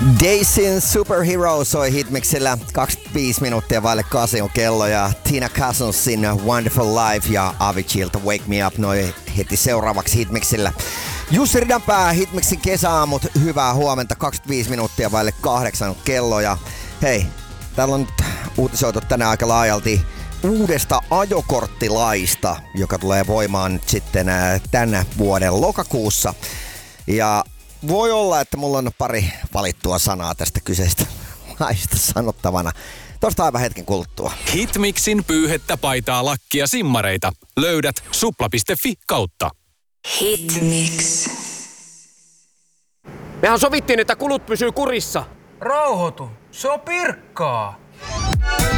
Daisin Superhero soi Hitmixillä 25 minuuttia vaille 8 on kello ja Tina Cousinsin Wonderful Life ja Aviciilta Wake Me Up noi heti seuraavaksi Hitmixillä. Jussi Ridanpää, Hitmixin kesäaamut, hyvää huomenta, 25 minuuttia vaille 8 on kello ja hei, täällä on nyt uutisoitu tänään aika laajalti uudesta ajokorttilaista, joka tulee voimaan nyt sitten tänä vuoden lokakuussa. Ja voi olla, että mulla on pari valittua sanaa tästä kyseistä laista sanottavana. Tosta aivan hetken kuluttua. Hitmixin pyyhettä, paitaa, lakkia, simmareita. Löydät supla.fi kautta. Hitmix. Mehän sovittiin, että kulut pysyy kurissa. Rauhoitu, se on pirkkaa.